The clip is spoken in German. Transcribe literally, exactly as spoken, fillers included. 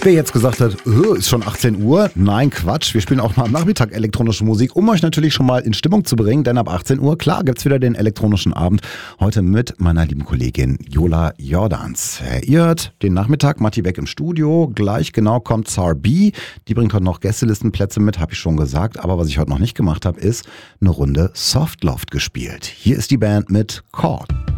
Wer jetzt gesagt hat, äh, ist schon achtzehn Uhr, nein, Quatsch, wir spielen auch mal am Nachmittag elektronische Musik, um euch natürlich schon mal in Stimmung zu bringen, denn ab achtzehn Uhr, klar, gibt's wieder den elektronischen Abend, heute mit meiner lieben Kollegin Jola Jordans. Ihr hört den Nachmittag, Matti weg im Studio, gleich genau kommt Zar B, die bringt heute noch Gästelistenplätze mit, habe ich schon gesagt, aber was ich heute noch nicht gemacht habe, ist eine Runde Softloft gespielt. Hier ist die Band mit Chord.